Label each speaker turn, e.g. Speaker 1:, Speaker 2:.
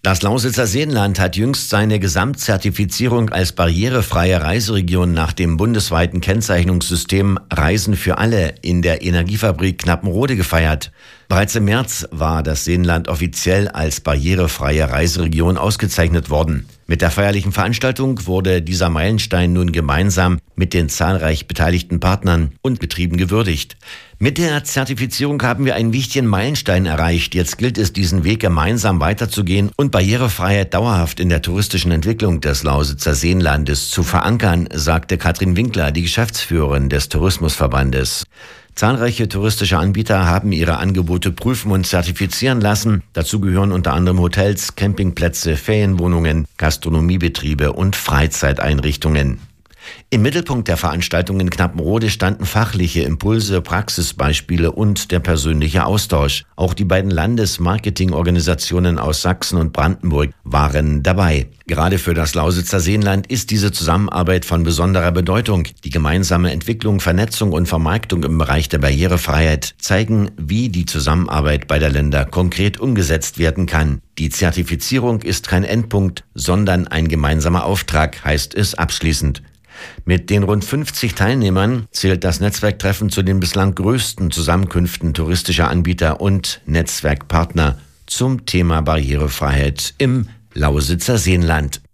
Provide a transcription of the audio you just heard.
Speaker 1: Das Lausitzer Seenland hat jüngst seine Gesamtzertifizierung als barrierefreie Reiseregion nach dem bundesweiten Kennzeichnungssystem Reisen für alle in der Energiefabrik Knappenrode gefeiert. Bereits im März war das Seenland offiziell als barrierefreie Reiseregion ausgezeichnet worden. Mit der feierlichen Veranstaltung wurde dieser Meilenstein nun gemeinsam mit den zahlreich beteiligten Partnern und Betrieben gewürdigt. Mit der Zertifizierung haben wir einen wichtigen Meilenstein erreicht. Jetzt gilt es, diesen Weg gemeinsam weiterzugehen und Barrierefreiheit dauerhaft in der touristischen Entwicklung des Lausitzer Seenlandes zu verankern, sagte Katrin Winkler, die Geschäftsführerin des Tourismusverbandes. Zahlreiche touristische Anbieter haben ihre Angebote prüfen und zertifizieren lassen. Dazu gehören unter anderem Hotels, Campingplätze, Ferienwohnungen, Gastronomiebetriebe und Freizeiteinrichtungen. Im Mittelpunkt der Veranstaltung in Knappenrode standen fachliche Impulse, Praxisbeispiele und der persönliche Austausch. Auch die beiden Landesmarketingorganisationen aus Sachsen und Brandenburg waren dabei. Gerade für das Lausitzer Seenland ist diese Zusammenarbeit von besonderer Bedeutung. Die gemeinsame Entwicklung, Vernetzung und Vermarktung im Bereich der Barrierefreiheit zeigen, wie die Zusammenarbeit beider Länder konkret umgesetzt werden kann. Die Zertifizierung ist kein Endpunkt, sondern ein gemeinsamer Auftrag, heißt es abschließend. Mit den rund 50 Teilnehmern zählt das Netzwerktreffen zu den bislang größten Zusammenkünften touristischer Anbieter und Netzwerkpartner zum Thema Barrierefreiheit im Lausitzer Seenland.